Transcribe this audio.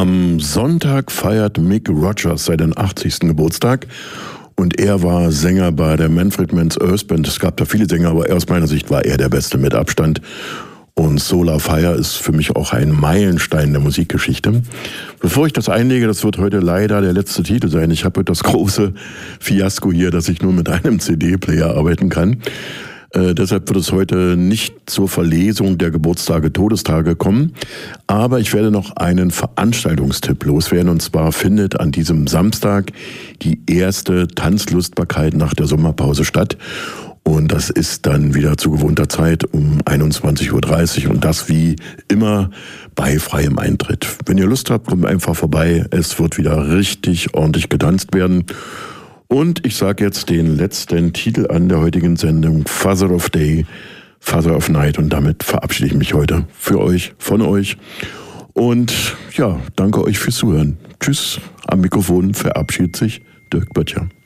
Am Sonntag feiert Mick Rogers seinen 80. Geburtstag und er war Sänger bei der Manfred Mann's Earth Band. Es gab da viele Sänger, aber aus meiner Sicht war er der Beste mit Abstand. Und Solar Fire ist für mich auch ein Meilenstein der Musikgeschichte. Bevor ich das einlege, das wird heute leider der letzte Titel sein. Ich habe das große Fiasko hier, dass ich nur mit einem CD-Player arbeiten kann. Deshalb wird es heute nicht zur Verlesung der Geburtstage, Todestage kommen. Aber ich werde noch einen Veranstaltungstipp loswerden. Und zwar findet an diesem Samstag die erste Tanzlustbarkeit nach der Sommerpause statt. Und das ist dann wieder zu gewohnter Zeit um 21.30 Uhr und das wie immer bei freiem Eintritt. Wenn ihr Lust habt, kommt einfach vorbei. Es wird wieder richtig ordentlich getanzt werden. Und ich sage jetzt den letzten Titel an der heutigen Sendung, Father of Day, Father of Night. Und damit verabschiede ich mich heute für euch, von euch. Und ja, danke euch fürs Zuhören. Tschüss, am Mikrofon verabschiedet sich Dirk Böttcher.